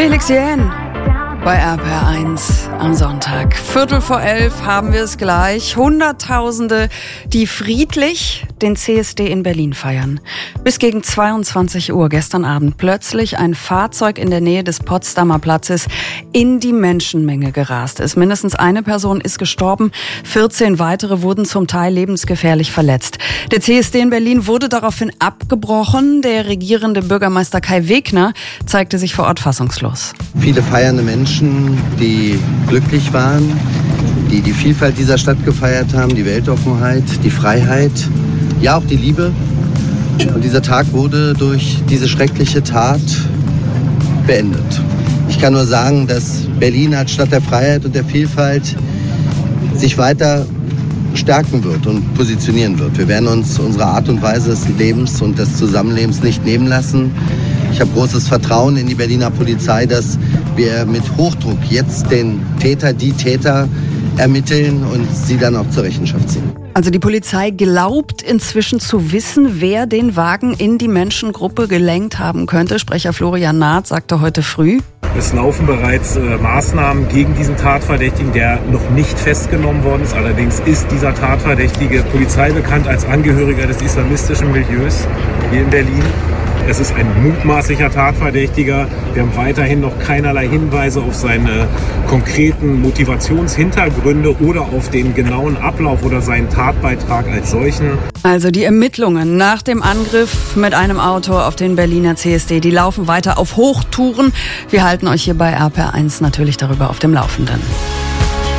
Felix Jähn bei RPR1 am Sonntag. 11:15 haben wir es gleich. Hunderttausende, die friedlich den CSD in Berlin feiern. Bis gegen 22 Uhr gestern Abend plötzlich ein Fahrzeug in der Nähe des Potsdamer Platzes in die Menschenmenge gerast ist. Mindestens eine Person ist gestorben, 14 weitere wurden zum Teil lebensgefährlich verletzt. Der CSD in Berlin wurde daraufhin abgebrochen. Der regierende Bürgermeister Kai Wegner zeigte sich vor Ort fassungslos. Viele feiernde Menschen, die glücklich waren, die die Vielfalt dieser Stadt gefeiert haben, die Weltoffenheit, die Freiheit, ja auch die Liebe. Und dieser Tag wurde durch diese schreckliche Tat beendet. Ich kann nur sagen, dass Berlin als Stadt der Freiheit und der Vielfalt sich weiter stärken wird und positionieren wird. Wir werden uns unsere Art und Weise des Lebens und des Zusammenlebens nicht nehmen lassen. Ich habe großes Vertrauen in die Berliner Polizei, dass wir mit Hochdruck jetzt den Täter, die Täter ermitteln und sie dann auch zur Rechenschaft ziehen. Also die Polizei glaubt inzwischen zu wissen, wer den Wagen in die Menschengruppe gelenkt haben könnte. Sprecher Florian Naht sagte heute früh: Es laufen bereits Maßnahmen gegen diesen Tatverdächtigen, der noch nicht festgenommen worden ist. Allerdings ist dieser Tatverdächtige Polizei bekannt als Angehöriger des islamistischen Milieus hier in Berlin. Es ist ein mutmaßlicher Tatverdächtiger. Wir haben weiterhin noch keinerlei Hinweise auf seine konkreten Motivationshintergründe oder auf den genauen Ablauf oder seinen Tatbeitrag als solchen. Also die Ermittlungen nach dem Angriff mit einem Auto auf den Berliner CSD, die laufen weiter auf Hochtouren. Wir halten euch hier bei RPR1 natürlich darüber auf dem Laufenden.